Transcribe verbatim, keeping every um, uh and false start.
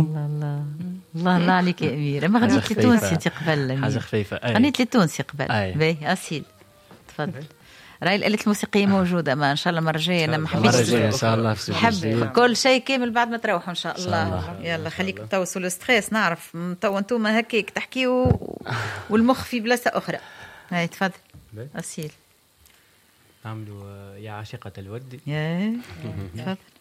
الله الله الله الله عليك يا أمير. ما غنيت لي تونسي تقبل حاجة خفيفة. غنيت لي تونسي قبل. باهي أسيل تفضل. راهي الآلة الموسيقية موجودة. ما إن شاء الله مرة جاية أنا ما حبيتش إن شاء الله حب كل شيء كامل بعد ما تروحوا إن شاء الله. يلا خليك توصلوا الستريس نعرف تو أنتم هكيك تحكيوا والمخ في بلاصة أخرى. هاي تفضل أسيل. نعملوا يا عاشقة الود. يا تفضل.